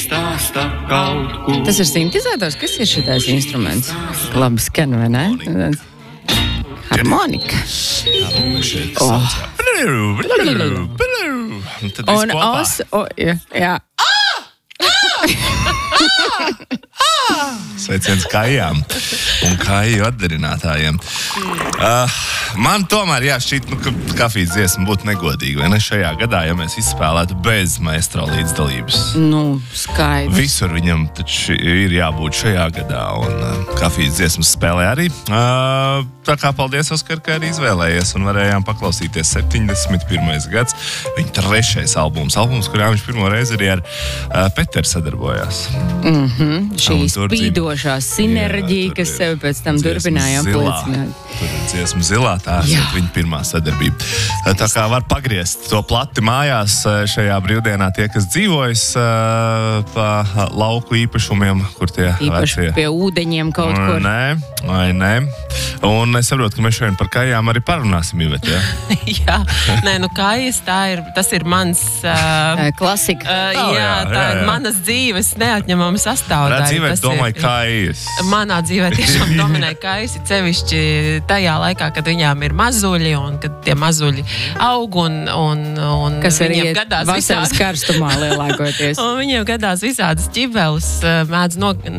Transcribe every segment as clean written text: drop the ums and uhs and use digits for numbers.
Tas ir sintezētājs, kas ir šitais instruments? Labi skan, vai ne? Harmonika. Un jā. Sveiciens kājām un kāju atdarinātājiem. Man tomēr jāšķīt, ka kafijas dziesma būtu negodīga, vai ne šajā gadā, ja mēs izspēlētu bez maestro līdzdalības. Skaidrs. Visur viņam taču ir jābūt šajā gadā, un kafijas dziesmas spēlē arī. Tā kā paldies, Oskar, ka arī izvēlējies, un varējām paklausīties 71. gads. Viņa 3. albums, kurā viņš pirmo reizi arī ar Peteru sadarbojās. Šī spīdošā sinerģija, kas sev pēc tam turpināja apliecināt. Tur ir dziesma Zilā, tā ir viņa pirmā sadarbība. Tā kā var pagriezt to plati mājās šajā brīvdienā tie, kas dzīvojas pa lauku īpašumiem, kur tie īpaši pie ūdeņiem kaut kur. Nē. Un es saprotu, ka mēs šodien par kājām arī parunāsim, Ivet, ja? Jā, kājas, tas ir mans... klasika. Tā ir manas dzīves neatņemama sastāvdaļa. Dzīvē domāju kājas. Manā dzīvē tiešām dominē kājas, sevišķi tajā laikā, kad viņām ir mazuļi, un kad tie mazuļi aug, un kas arī viņiem gadās vasaras karstumā lielākoties. Un viņiem gadās visādas ķibeles, mēdz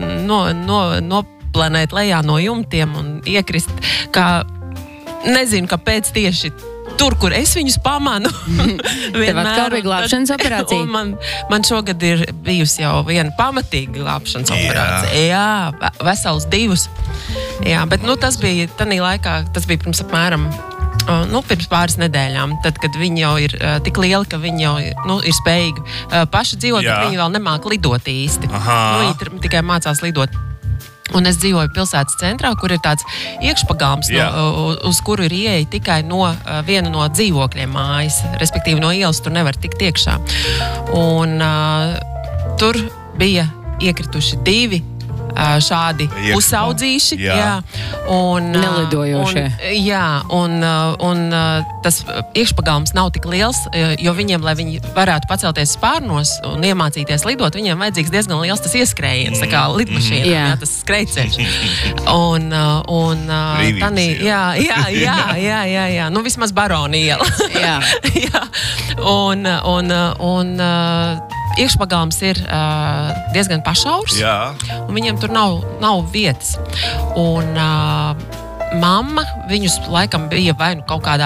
noplanēt lejā no jumtiem un iekrist, kā nezinu, kāpēc tieši tur, kur es viņus pamanu. Tev atkal bija glābšanas operācija? Man šogad ir bijusi jau viena pamatīga glābšanas operācija. Jā, vesels 2. Jā, bet tas bija tanī laikā, tas bija pirms apmēram pirms pāris nedēļām, tad, kad viņi jau ir tik lieli, ka viņi jau ir spējīgi paši dzīvot, bet viņi vēl nemāk lidot īsti. Viņi tikai mācās lidot. Un es dzīvoju pilsētas centrā, kur ir tāds iekšpagalms, uz kuru ir ieeja tikai no viena no dzīvokļiem mājas. Respektīvi, no ielas tur nevar tikt iekšā. Un tur bija iekrituši 2 šādi pusaudzīši. Nelidojošie. Un tas iekšpagalms nav tik liels, jo viņiem, lai viņi varētu pacelties spārnos un iemācīties lidot, viņiem vajadzīgs diezgan liels tas ieskrējiens, tā kā lidmašīnām, tas skrejceļš. Jā. Vismaz Baroni ielas. Jā. Un iekšpagalms ir diezgan pašaurs, un viņiem tur nav vietas. Un mamma viņus laikam bija vai kaut kādā